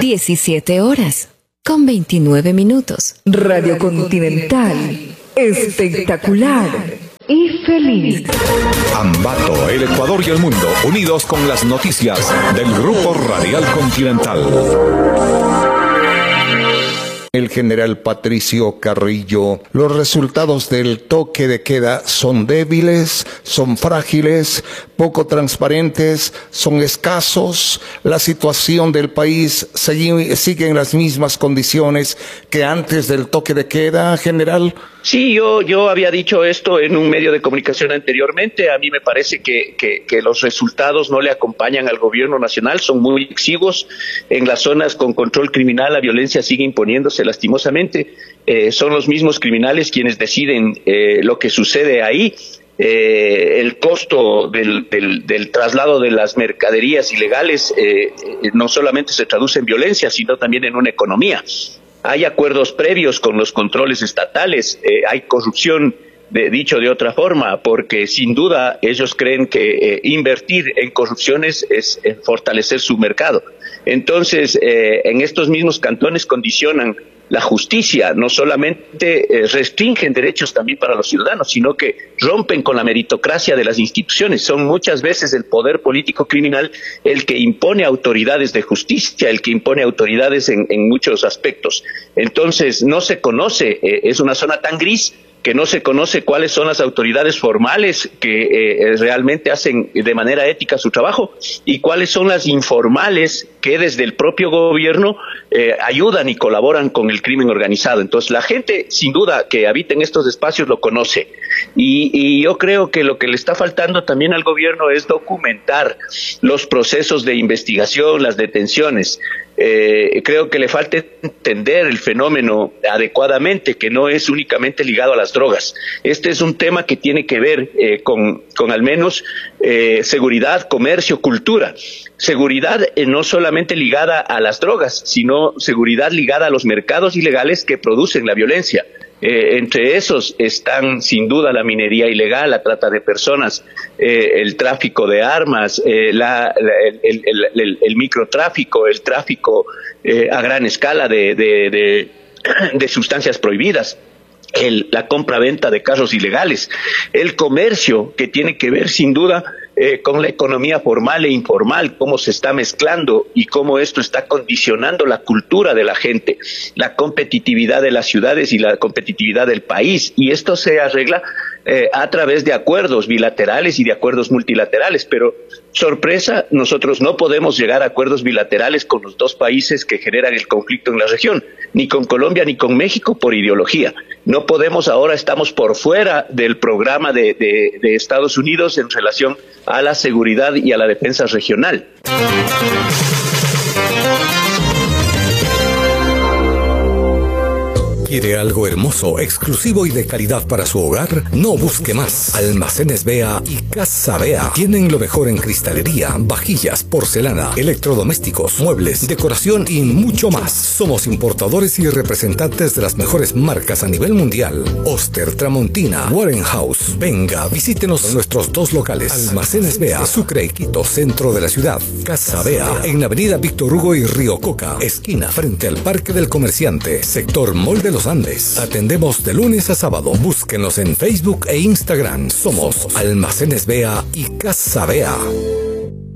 17 horas, con 29 minutos. Radio Continental, espectacular y feliz. Ambato, el Ecuador y el mundo, unidos con las noticias del Grupo Radial Continental. El general Patricio Carrillo: los resultados del toque de queda son débiles, son frágiles, poco transparentes, son escasos. La situación del país sigue en las mismas condiciones que antes del toque de queda, general. Sí, yo había dicho esto en un medio de comunicación anteriormente. A mí me parece que los resultados no le acompañan al gobierno nacional, son muy exiguos. En las zonas con control criminal la violencia sigue imponiéndose lastimosamente. Son los mismos criminales quienes deciden lo que sucede ahí. El costo del traslado de las mercaderías ilegales no solamente se traduce en violencia, sino también en una economía. Hay acuerdos previos con los controles estatales, hay corrupción, dicho de otra forma, porque sin duda ellos creen que invertir en corrupciones es fortalecer su mercado. Entonces, en estos mismos cantones condicionan la justicia, no solamente restringen derechos también para los ciudadanos, sino que rompen con la meritocracia de las instituciones. Son muchas veces el poder político criminal el que impone autoridades de justicia, el que impone autoridades en muchos aspectos. Entonces, no se conoce, es una zona tan gris que no se conoce cuáles son las autoridades formales que realmente hacen de manera ética su trabajo y cuáles son las informales que desde el propio gobierno ayudan y colaboran con el crimen organizado. Entonces la gente sin duda que habita en estos espacios lo conoce y yo creo que lo que le está faltando también al gobierno es documentar los procesos de investigación, las detenciones. Creo que le falta entender el fenómeno adecuadamente, que no es únicamente ligado a las drogas. Este es un tema que tiene que ver con al menos seguridad, comercio, cultura. Seguridad no solamente ligada a las drogas, sino seguridad ligada a los mercados ilegales que producen la violencia. Entre esos están sin duda la minería ilegal, la trata de personas, el tráfico de armas, el microtráfico, el tráfico a gran escala de sustancias prohibidas. La compra-venta de carros ilegales, el comercio que tiene que ver sin duda con la economía formal e informal, cómo se está mezclando y cómo esto está condicionando la cultura de la gente, la competitividad de las ciudades y la competitividad del país, y esto se arregla a través de acuerdos bilaterales y de acuerdos multilaterales, pero sorpresa, nosotros no podemos llegar a acuerdos bilaterales con los dos países que generan el conflicto en la región, ni con Colombia ni con México por ideología. No podemos, ahora estamos por fuera del programa de Estados Unidos en relación a la seguridad y a la defensa regional. ¿Quiere algo hermoso, exclusivo y de calidad para su hogar? No busque más. Almacenes Bea y Casa Bea tienen lo mejor en cristalería, vajillas, porcelana, electrodomésticos, muebles, decoración y mucho más. Somos importadores y representantes de las mejores marcas a nivel mundial. Oster, Tramontina, Warenhouse. Venga, visítenos en nuestros dos locales. Almacenes Bea, Sucre y Quito, centro de la ciudad. Casa Bea, en Avenida Víctor Hugo y Río Coca, esquina frente al Parque del Comerciante, sector Mall de los Andes. Atendemos de lunes a sábado. Búsquenos en Facebook e Instagram. Somos Almacenes Bea y Casa Bea.